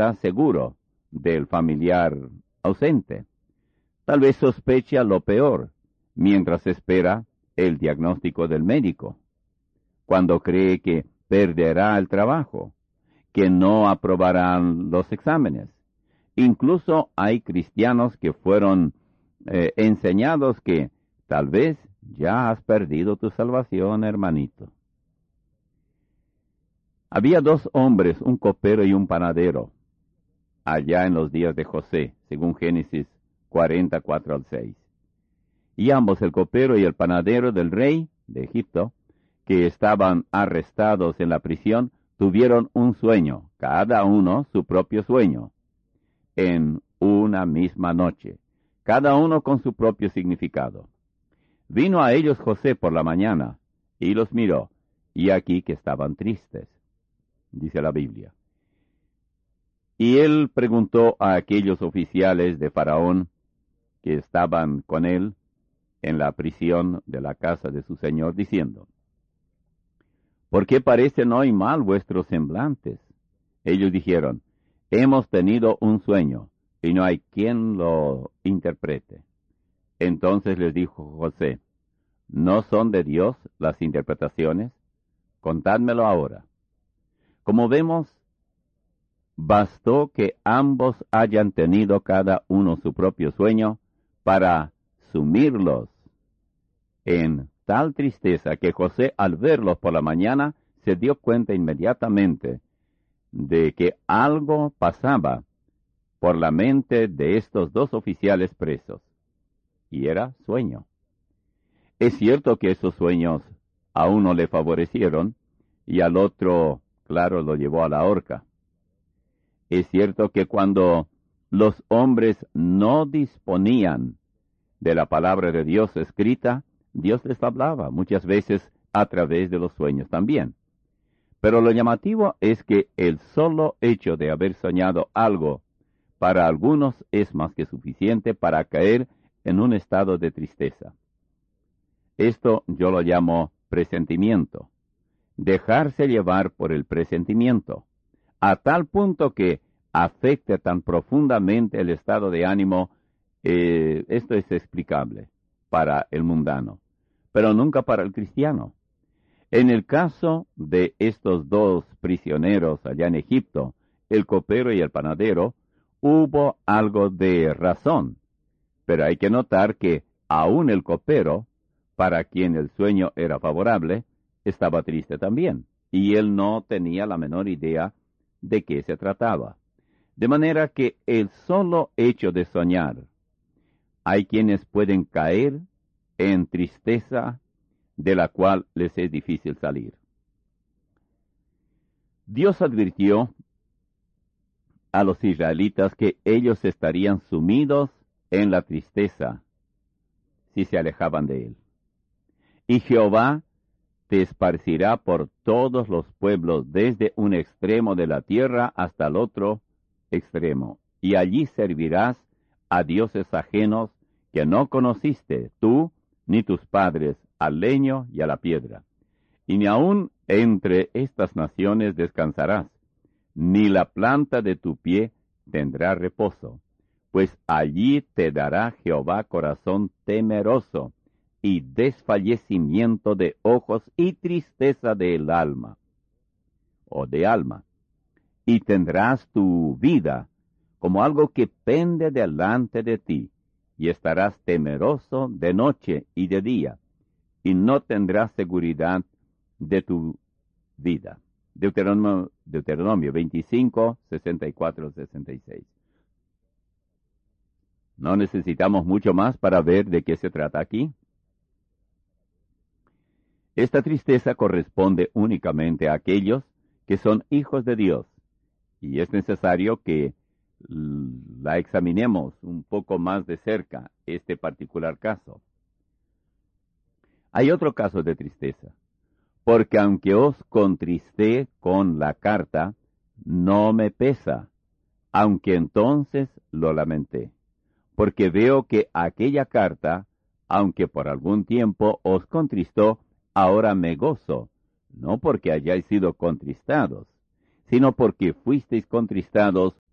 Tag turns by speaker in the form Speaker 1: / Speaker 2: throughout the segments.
Speaker 1: está seguro del familiar ausente. Tal vez sospecha lo peor mientras espera el diagnóstico del médico, cuando cree que perderá el trabajo, que no aprobarán los exámenes. Incluso hay cristianos que fueron enseñados que tal vez ya has perdido tu salvación, hermanito. Había dos hombres, un copero y un panadero, allá en los días de José, según Génesis 44 al 6. Y ambos, el copero y el panadero del rey de Egipto, que estaban arrestados en la prisión, tuvieron un sueño, cada uno su propio sueño, en una misma noche, cada uno con su propio significado. Vino a ellos José por la mañana, y los miró, y aquí que estaban tristes, dice la Biblia. Y él preguntó a aquellos oficiales de Faraón que estaban con él en la prisión de la casa de su señor, diciendo: ¿por qué parecen hoy mal vuestros semblantes? Ellos dijeron: hemos tenido un sueño, y no hay quien lo interprete. Entonces les dijo José: ¿no son de Dios las interpretaciones? Contádmelo ahora. Como vemos, bastó que ambos hayan tenido cada uno su propio sueño para sumirlos en tal tristeza que José, al verlos por la mañana, se dio cuenta inmediatamente de que algo pasaba por la mente de estos dos oficiales presos, y era sueño. Es cierto que esos sueños a uno le favorecieron y al otro, claro, lo llevó a la horca. Es cierto que cuando los hombres no disponían de la palabra de Dios escrita, Dios les hablaba muchas veces a través de los sueños también. Pero lo llamativo es que el solo hecho de haber soñado algo para algunos es más que suficiente para caer en un estado de tristeza. Esto yo lo llamo presentimiento. Dejarse llevar por el presentimiento, a tal punto que afecte tan profundamente el estado de ánimo. Esto es explicable para el mundano, pero nunca para el cristiano. En el caso de estos dos prisioneros allá en Egipto, el copero y el panadero, hubo algo de razón, pero hay que notar que aún el copero, para quien el sueño era favorable, estaba triste también, y él no tenía la menor idea de qué se trataba. De manera que el solo hecho de soñar, hay quienes pueden caer en tristeza de la cual les es difícil salir. Dios advirtió a los israelitas que ellos estarían sumidos en la tristeza si se alejaban de él. Y Jehová te esparcirá por todos los pueblos, desde un extremo de la tierra hasta el otro extremo, y allí servirás a dioses ajenos que no conociste tú ni tus padres, al leño y a la piedra. Y ni aun entre estas naciones descansarás, ni la planta de tu pie tendrá reposo, pues allí te dará Jehová corazón temeroso, y desfallecimiento de ojos y tristeza del alma, o de alma, y tendrás tu vida como algo que pende delante de ti, y estarás temeroso de noche y de día, y no tendrás seguridad de tu vida. Deuteronomio 25, 64, 66. No necesitamos mucho más para ver de qué se trata aquí. Esta tristeza corresponde únicamente a aquellos que son hijos de Dios, y es necesario que la examinemos un poco más de cerca, este particular caso. Hay otro caso de tristeza, porque aunque os contristé con la carta, no me pesa, aunque entonces lo lamenté, porque veo que aquella carta, aunque por algún tiempo os contristó, ahora me gozo, no porque hayáis sido contristados, sino porque fuisteis contristados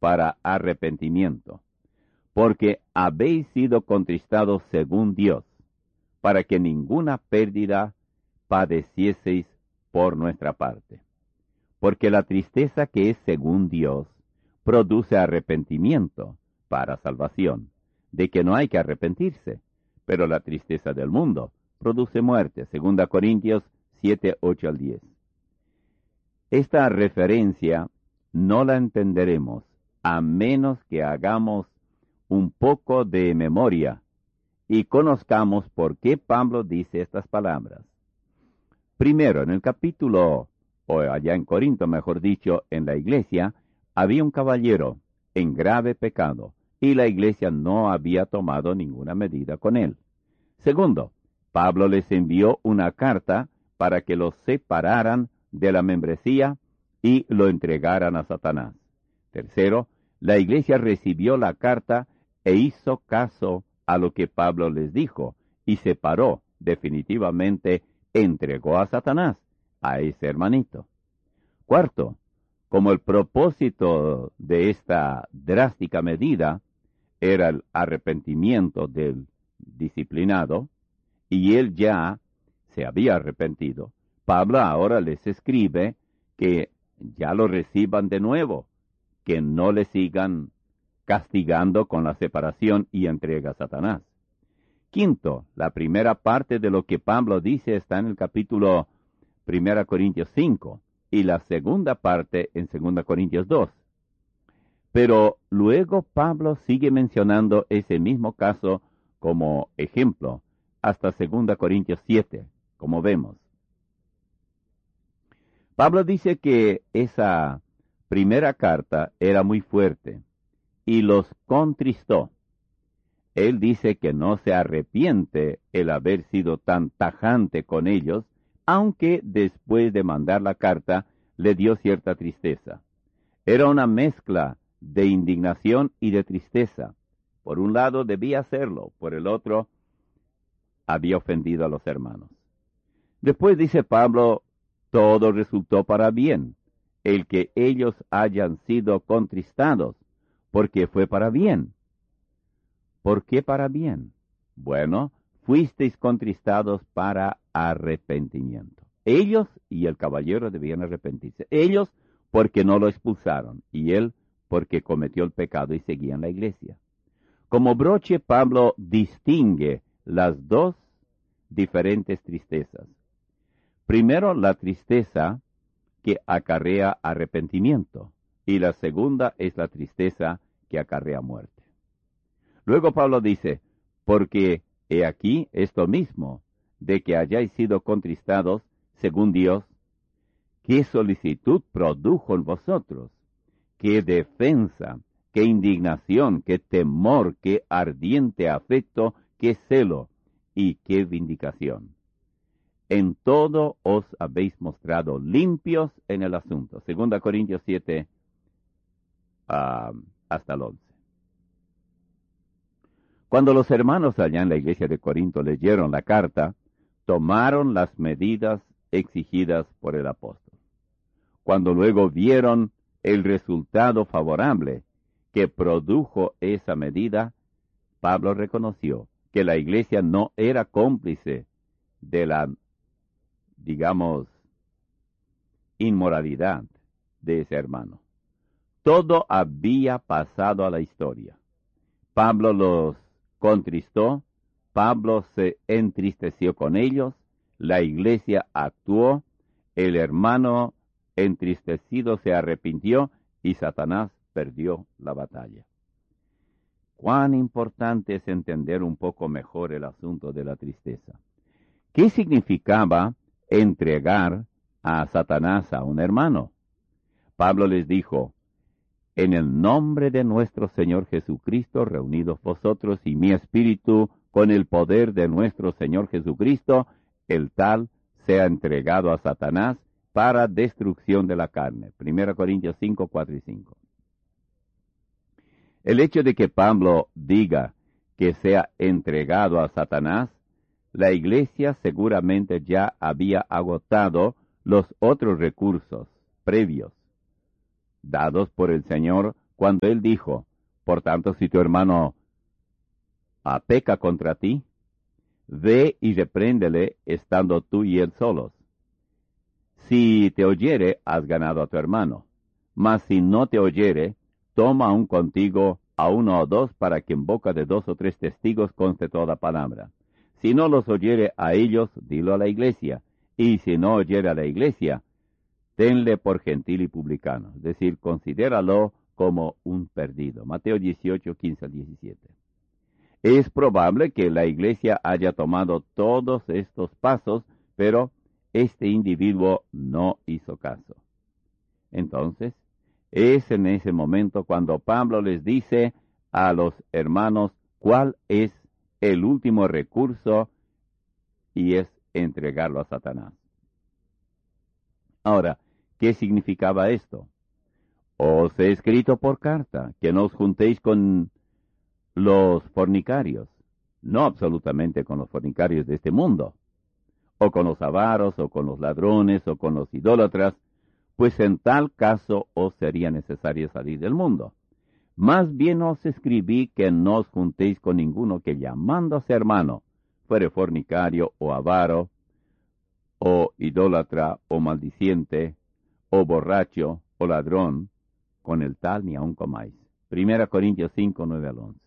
Speaker 1: para arrepentimiento, porque habéis sido contristados según Dios, para que ninguna pérdida padecieseis por nuestra parte. Porque la tristeza que es según Dios produce arrepentimiento para salvación, de que no hay que arrepentirse, pero la tristeza del mundo produce muerte. 2 Corintios 7, 8 al 10. Esta referencia no la entenderemos a menos que hagamos un poco de memoria y conozcamos por qué Pablo dice estas palabras. Primero, en el capítulo, o allá en Corinto, mejor dicho, en la iglesia, había un caballero en grave pecado, y la iglesia no había tomado ninguna medida con él. Segundo, Pablo les envió una carta para que los separaran de la membresía y lo entregaran a Satanás. Tercero, la iglesia recibió la carta e hizo caso a lo que Pablo les dijo, y separó definitivamente, entregó a Satanás a ese hermanito. Cuarto, como el propósito de esta drástica medida era el arrepentimiento del disciplinado, y él ya se había arrepentido, Pablo ahora les escribe que ya lo reciban de nuevo, que no le sigan castigando con la separación y entrega a Satanás. Quinto, la primera parte de lo que Pablo dice está en el capítulo 1 Corintios 5 y la segunda parte en 2 Corintios 2. Pero luego Pablo sigue mencionando ese mismo caso como ejemplo hasta 2 Corintios 7, como vemos. Pablo dice que esa primera carta era muy fuerte y los contristó. Él dice que no se arrepiente el haber sido tan tajante con ellos, aunque después de mandar la carta le dio cierta tristeza. Era una mezcla de indignación y de tristeza. Por un lado debía hacerlo, por el otro había ofendido a los hermanos. Después dice Pablo, todo resultó para bien, el que ellos hayan sido contristados, porque fue para bien. ¿Por qué para bien? Bueno, fuisteis contristados para arrepentimiento. Ellos y el caballero debían arrepentirse. Ellos porque no lo expulsaron y él porque cometió el pecado y seguía en la iglesia. Como broche, Pablo distingue las dos diferentes tristezas. Primero, la tristeza que acarrea arrepentimiento y la segunda es la tristeza que acarrea muerte. Luego Pablo dice, porque he aquí esto mismo, de que hayáis sido contristados, según Dios, qué solicitud produjo en vosotros, qué defensa, qué indignación, qué temor, qué ardiente afecto, qué celo y qué vindicación. En todo os habéis mostrado limpios en el asunto. 2 Corintios 7, hasta el 11. Cuando los hermanos allá en la iglesia de Corinto leyeron la carta, tomaron las medidas exigidas por el apóstol. Cuando luego vieron el resultado favorable que produjo esa medida, Pablo reconoció que la iglesia no era cómplice de la, digamos, inmoralidad de ese hermano. Todo había pasado a la historia. Pablo los contristó, Pablo se entristeció con ellos, la iglesia actuó, el hermano entristecido se arrepintió y Satanás perdió la batalla. Cuán importante es entender un poco mejor el asunto de la tristeza. ¿Qué significaba entregar a Satanás a un hermano? Pablo les dijo, en el nombre de nuestro Señor Jesucristo, reunidos vosotros y mi espíritu, con el poder de nuestro Señor Jesucristo, el tal sea entregado a Satanás para destrucción de la carne. 1 Corintios 5, 4 y 5. El hecho de que Pablo diga que sea entregado a Satanás, la iglesia seguramente ya había agotado los otros recursos previos dados por el Señor cuando él dijo, por tanto, si tu hermano peca contra ti, ve y repréndele estando tú y él solos. Si te oyere, has ganado a tu hermano. Mas si no te oyere, toma aún contigo a uno o dos, para que en boca de 2 o 3 testigos conste toda palabra. Si no los oyere a ellos, dilo a la iglesia. Y si no oyere a la iglesia, tenle por gentil y publicano. Es decir, considéralo como un perdido. Mateo 18, 15 al 17. Es probable que la iglesia haya tomado todos estos pasos, pero este individuo no hizo caso. Entonces, es en ese momento cuando Pablo les dice a los hermanos cuál es el último recurso, y es entregarlo a Satanás. Ahora, ¿qué significaba esto? Os he escrito por carta que no os juntéis con los fornicarios, no absolutamente con los fornicarios de este mundo, o con los avaros, o con los ladrones, o con los idólatras, pues en tal caso os sería necesario salir del mundo. Más bien os escribí que no os juntéis con ninguno que, llamándose hermano, fuere fornicario o avaro, o idólatra, o maldiciente, o borracho, o ladrón, con el tal ni aun comáis. 1 Corintios 5, 9 al 11.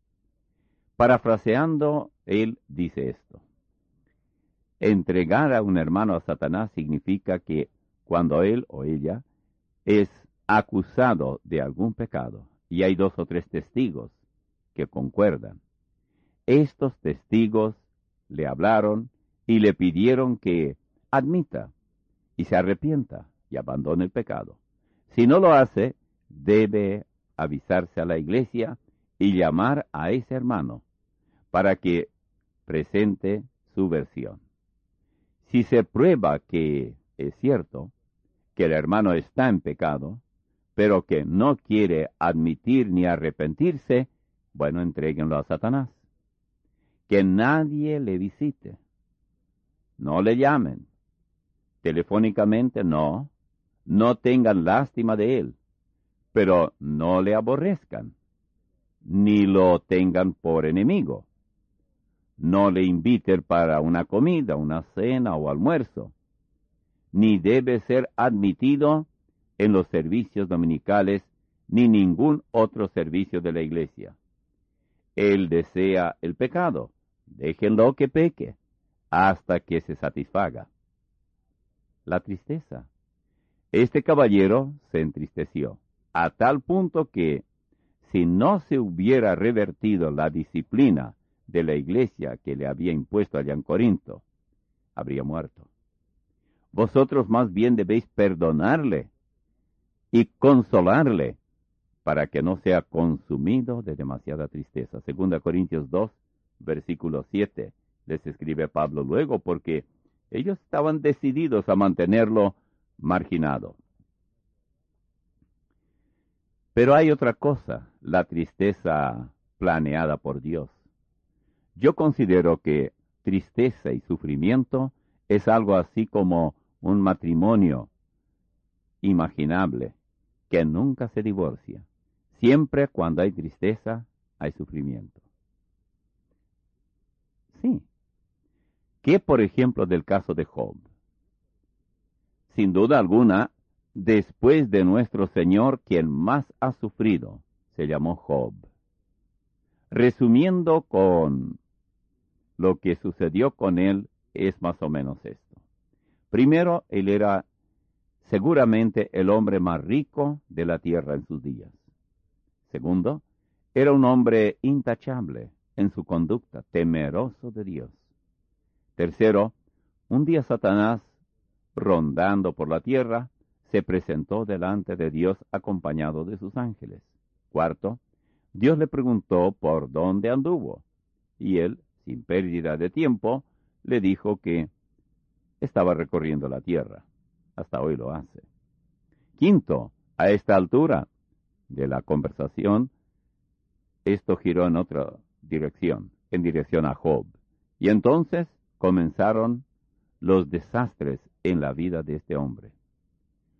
Speaker 1: Parafraseando, él dice esto: entregar a un hermano a Satanás significa que cuando él o ella es acusado de algún pecado, y hay 2 o 3 testigos que concuerdan, estos testigos le hablaron y le pidieron que admita y se arrepienta y abandone el pecado. Si no lo hace, debe avisarse a la iglesia y llamar a ese hermano para que presente su versión. Si se prueba que es cierto que el hermano está en pecado, pero que no quiere admitir ni arrepentirse, bueno, entréguenlo a Satanás. Que nadie le visite. No le llamen. Telefónicamente no tengan lástima de él, pero no le aborrezcan, ni lo tengan por enemigo. No le inviten para una comida, una cena o almuerzo, ni debe ser admitido en los servicios dominicales, ni ningún otro servicio de la iglesia. Él desea el pecado, déjenlo que peque, hasta que se satisfaga. La tristeza. Este caballero se entristeció, a tal punto que, si no se hubiera revertido la disciplina de la iglesia que le había impuesto allá en Corinto, habría muerto. Vosotros más bien debéis perdonarle y consolarle, para que no sea consumido de demasiada tristeza. 2 Corintios 2, versículo 7, les escribe Pablo luego, porque ellos estaban decididos a mantenerlo marginado. Pero hay otra cosa, la tristeza planeada por Dios. Yo considero que tristeza y sufrimiento es algo así como un matrimonio imaginable que nunca se divorcia. Siempre cuando hay tristeza, hay sufrimiento. Sí. ¿Qué, por ejemplo, del caso de Job? Sin duda alguna, después de nuestro Señor, quien más ha sufrido, se llamó Job. Resumiendo con lo que sucedió con él, es más o menos esto. Primero, él era seguramente el hombre más rico de la tierra en sus días. Segundo, era un hombre intachable en su conducta, temeroso de Dios. Tercero, un día Satanás, rondando por la tierra, se presentó delante de Dios acompañado de sus ángeles. Cuarto, Dios le preguntó por dónde anduvo, y él, sin pérdida de tiempo, le dijo que estaba recorriendo la tierra. Hasta hoy lo hace. Quinto, a esta altura de la conversación, esto giró en otra dirección, en dirección a Job. Y entonces comenzaron los desastres en la vida de este hombre.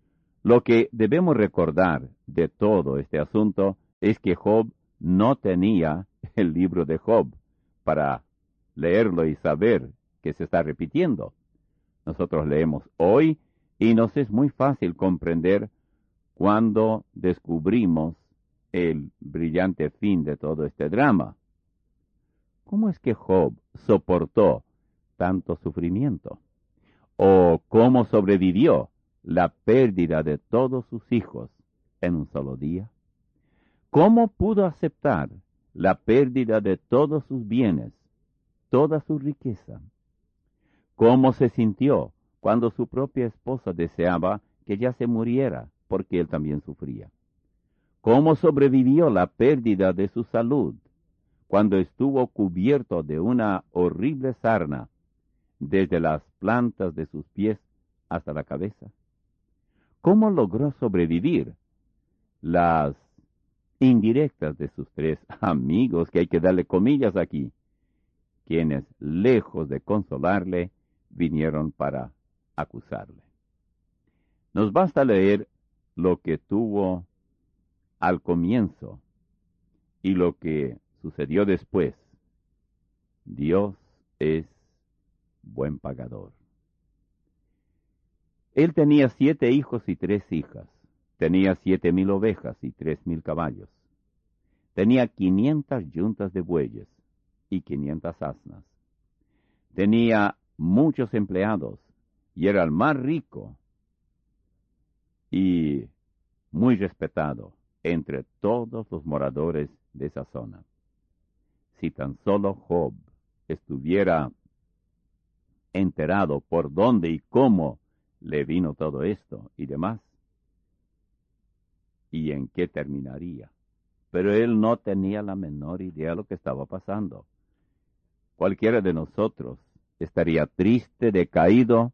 Speaker 1: Lo que debemos recordar de todo este asunto es que Job no tenía el libro de Job para leerlo y saber que se está repitiendo. Nosotros leemos hoy y nos es muy fácil comprender cuando descubrimos el brillante fin de todo este drama. ¿Cómo es que Job soportó tanto sufrimiento? ¿O cómo sobrevivió la pérdida de todos sus hijos en un solo día? ¿Cómo pudo aceptar la pérdida de todos sus bienes, toda su riqueza? ¿Cómo se sintió cuando su propia esposa deseaba que ya se muriera porque él también sufría? ¿Cómo sobrevivió la pérdida de su salud cuando estuvo cubierto de una horrible sarna desde las plantas de sus pies hasta la cabeza? ¿Cómo logró sobrevivir las indirectas de sus tres amigos, que hay que darle comillas aquí, quienes, lejos de consolarle, vinieron para acusarle? Nos basta leer lo que tuvo al comienzo y lo que sucedió después. Dios es buen pagador. Él tenía 7 hijos y 3 hijas. Tenía 7,000 ovejas y 3,000 caballos. Tenía 500 yuntas de bueyes y 500 asnas. Tenía muchos empleados y era el más rico y muy respetado entre todos los moradores de esa zona. Si tan solo Job estuviera enterado por dónde y cómo le vino todo esto y demás, y en qué terminaría. Pero él no tenía la menor idea de lo que estaba pasando. Cualquiera de nosotros estaría triste, decaído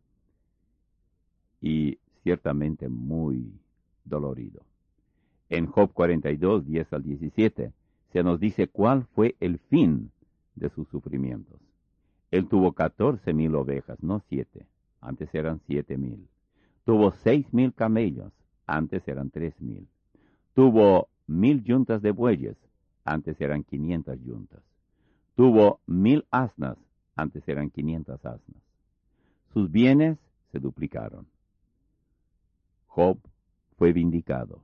Speaker 1: y ciertamente muy dolorido. En Job 42, 10 al 17, se nos dice cuál fue el fin de sus sufrimientos. Él tuvo 14,000 ovejas, no 7, antes eran 7,000. Tuvo 6,000 camellos, antes eran 3,000. Tuvo 1,000 yuntas de bueyes, antes eran 500 yuntas. Tuvo 1,000 asnas, antes eran 500 asnas. Sus bienes se duplicaron. Job fue vindicado.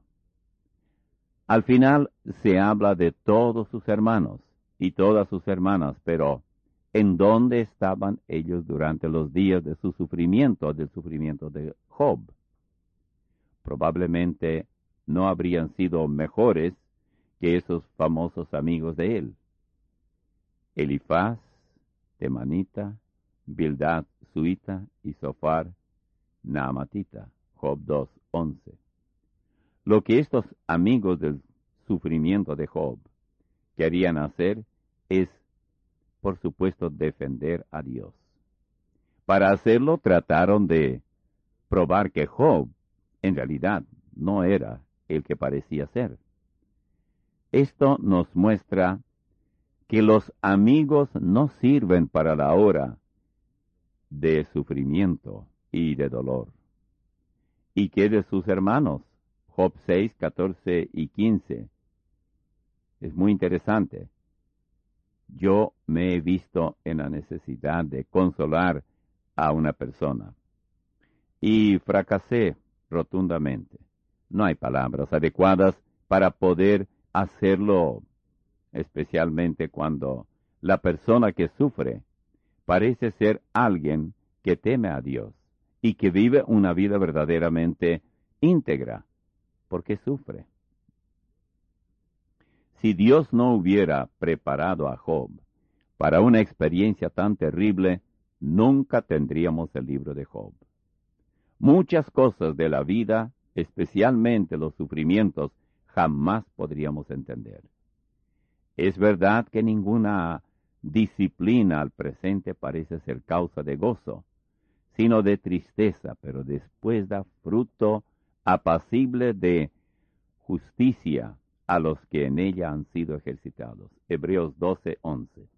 Speaker 1: Al final se habla de todos sus hermanos y todas sus hermanas, pero ¿en dónde estaban ellos durante los días de su sufrimiento, del sufrimiento de Job? Probablemente no habrían sido mejores que esos famosos amigos de él: Elifaz, Temanita, Bildad, Suita y Sofar, Naamatita. Job 2:11. Lo que estos amigos del sufrimiento de Job querían hacer es, por supuesto, defender a Dios. Para hacerlo trataron de probar que Job en realidad no era el que parecía ser. Esto nos muestra que los amigos no sirven para la hora de sufrimiento y de dolor. ¿Y qué de sus hermanos? Job 6, 14 y 15. Es muy interesante. Yo me he visto en la necesidad de consolar a una persona y fracasé rotundamente. No hay palabras adecuadas para poder hacerlo, especialmente cuando la persona que sufre parece ser alguien que teme a Dios y que vive una vida verdaderamente íntegra, porque sufre. Si Dios no hubiera preparado a Job para una experiencia tan terrible, nunca tendríamos el libro de Job. Muchas cosas de la vida, especialmente los sufrimientos, jamás podríamos entender. Es verdad que ninguna disciplina al presente parece ser causa de gozo, sino de tristeza, pero después da fruto apacible de justicia a los que en ella han sido ejercitados. Hebreos 12:11.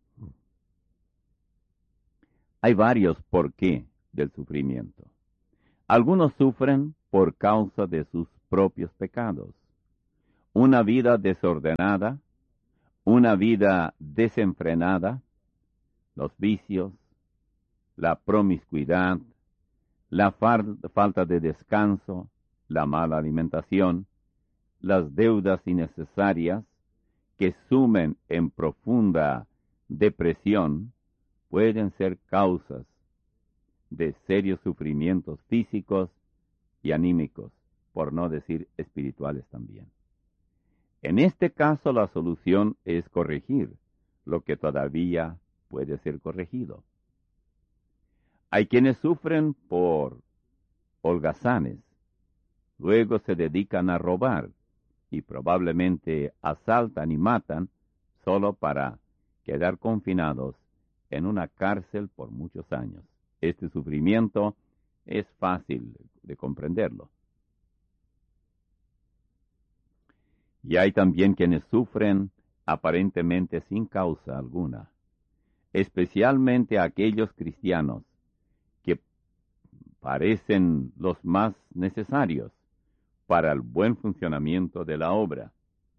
Speaker 1: Hay varios por qué del sufrimiento. Algunos sufren por causa de sus propios pecados. Una vida desordenada, una vida desenfrenada, los vicios, la promiscuidad, la falta de descanso, la mala alimentación, las deudas innecesarias que sumen en profunda depresión, pueden ser causas de serios sufrimientos físicos y anímicos, por no decir espirituales también. En este caso, la solución es corregir lo que todavía puede ser corregido. Hay quienes sufren por holgazanes, luego se dedican a robar y probablemente asaltan y matan solo para quedar confinados en una cárcel por muchos años. Este sufrimiento es fácil de comprenderlo. Y hay también quienes sufren aparentemente sin causa alguna, especialmente aquellos cristianos que parecen los más necesarios para el buen funcionamiento de la obra.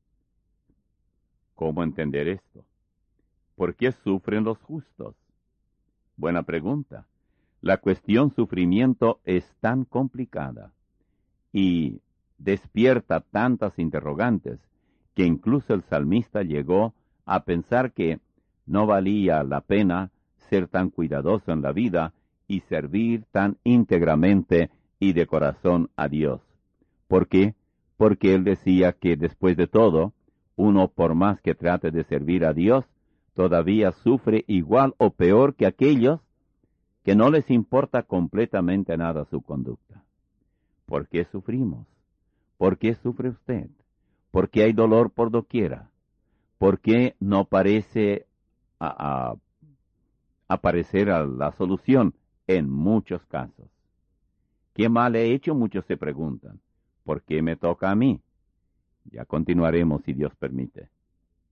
Speaker 1: ¿Cómo entender esto? ¿Por qué sufren los justos? Buena pregunta. La cuestión sufrimiento es tan complicada y despierta tantas interrogantes que incluso el salmista llegó a pensar que no valía la pena ser tan cuidadoso en la vida y servir tan íntegramente y de corazón a Dios. ¿Por qué? Porque él decía que después de todo, uno por más que trate de servir a Dios, todavía sufre igual o peor que aquellos que no les importa completamente nada su conducta. ¿Por qué sufrimos? ¿Por qué sufre usted? ¿Por qué hay dolor por doquiera? ¿Por qué no parece aparecer la solución en muchos casos? ¿Qué mal he hecho? Muchos se preguntan. ¿Por qué me toca a mí? Ya continuaremos si Dios permite.